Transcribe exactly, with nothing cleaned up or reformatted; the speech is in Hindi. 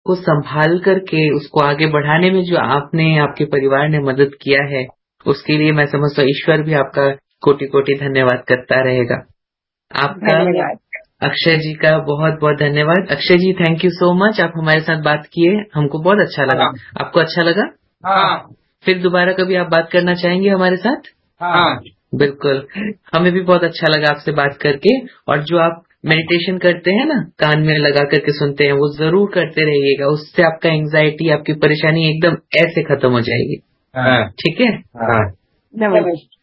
को संभाल करके उसको आगे बढ़ाने में जो आपने आपके परिवार ने मदद किया है, उसके लिए मैं समझता हूँ ईश्वर भी आपका कोटि कोटि धन्यवाद करता रहेगा। आपका अक्षय जी का बहुत बहुत धन्यवाद। अक्षय जी, थैंक यू सो मच, आप हमारे साथ बात किए, हमको बहुत अच्छा लगा। आपको अच्छा लगा? हाँ। फिर दोबारा कभी आप बात करना चाहेंगे हमारे साथ? हाँ। बिल्कुल, हमें भी बहुत अच्छा लगा आपसे बात करके। और जो आप मेडिटेशन करते हैं ना, कान में लगा करके सुनते हैं, वो जरूर करते रहिएगा। उससे आपका एंजाइटी, आपकी परेशानी एकदम ऐसे खत्म हो जाएगी। हाँ। ठीक है? हाँ। नमस्ते।